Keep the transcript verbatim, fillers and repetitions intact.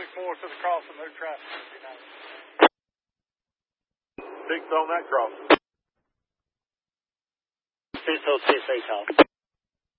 four to the crossing, no traffic. Six on that crossing. Six oh six, eight,